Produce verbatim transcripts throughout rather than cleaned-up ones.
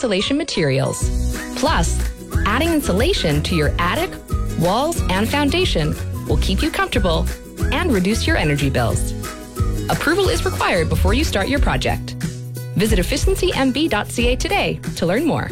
insulation materials. Plus, adding insulation to your attic, walls, and foundation will keep you comfortable and reduce your energy bills. Approval is required before you start your project. Visit efficiency m b dot c a today to learn more.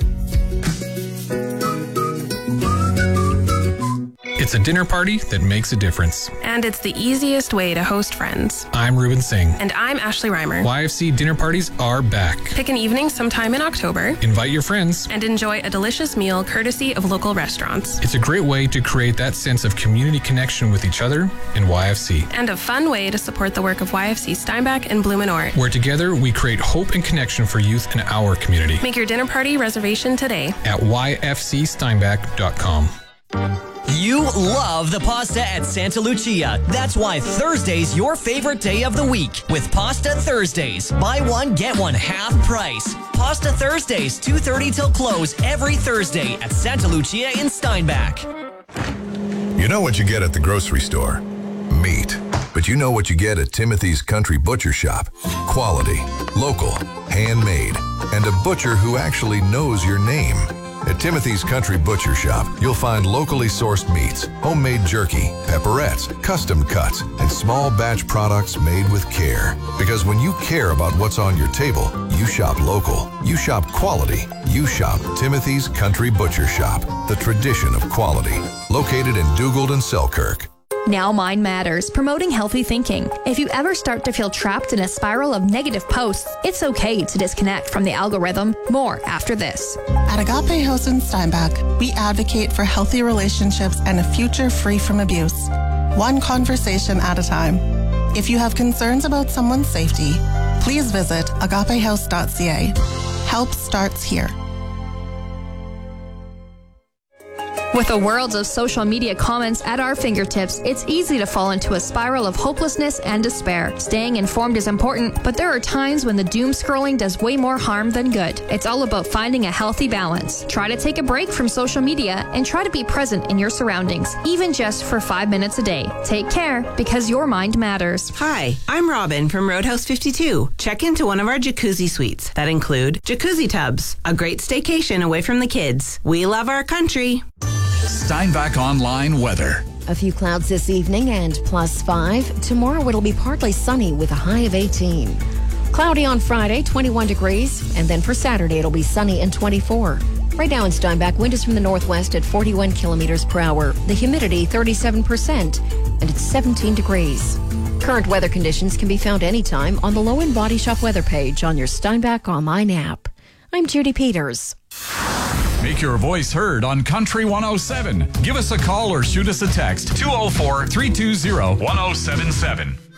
It's a dinner party that makes a difference. And it's the easiest way to host friends. I'm Ruben Singh. And I'm Ashley Reimer. Y F C dinner parties are back. Pick an evening sometime in October. Invite your friends. And enjoy a delicious meal courtesy of local restaurants. It's a great way to create that sense of community connection with each other in Y F C. And a fun way to support the work of Y F C Steinbach and Blumenort. Where together we create hope and connection for youth in our community. Make your dinner party reservation today at y f c steinbach dot com. You love the pasta at Santa Lucia. That's why Thursday's your favorite day of the week with Pasta Thursdays. Buy one, get one half price. Pasta Thursdays, two thirty till close every Thursday at Santa Lucia in Steinbach. You know what you get at the grocery store? Meat. But you know what you get at Timothy's Country Butcher Shop? Quality, local, handmade, and a butcher who actually knows your name. At Timothy's Country Butcher Shop, you'll find locally sourced meats, homemade jerky, pepperettes, custom cuts, and small batch products made with care. Because when you care about what's on your table, you shop local, you shop quality, you shop Timothy's Country Butcher Shop, the tradition of quality. Located in Dugald and Selkirk. Now Mind Matters, promoting healthy thinking. If you ever start to feel trapped in a spiral of negative posts, it's okay to disconnect from the algorithm. More after this. At Agape House in Steinbach, we advocate for healthy relationships and a future free from abuse. One conversation at a time. If you have concerns about someone's safety, please visit agape house dot c a. Help starts here. With a world of social media comments at our fingertips, it's easy to fall into a spiral of hopelessness and despair. Staying informed is important, but there are times when the doom scrolling does way more harm than good. It's all about finding a healthy balance. Try to take a break from social media and try to be present in your surroundings, even just for five minutes a day. Take care, because your mind matters. Hi, I'm Robin from Roadhouse fifty-two. Check into one of our jacuzzi suites that include jacuzzi tubs, a great staycation away from the kids. We love our country. Steinbach Online weather. A few clouds this evening and plus five. Tomorrow it'll be partly sunny with a high of eighteen. Cloudy on Friday, twenty-one degrees. And then for Saturday it'll be sunny and twenty-four. Right now in Steinbach, wind is from the northwest at forty-one kilometers per hour. The humidity thirty-seven percent. And it's seventeen degrees. Current weather conditions can be found anytime on the Low End Body Shop weather page on your Steinbach Online app. I'm Judy Peters. Make your voice heard on Country one oh seven. Give us a call or shoot us a text. two oh four, three two zero, one oh seven seven.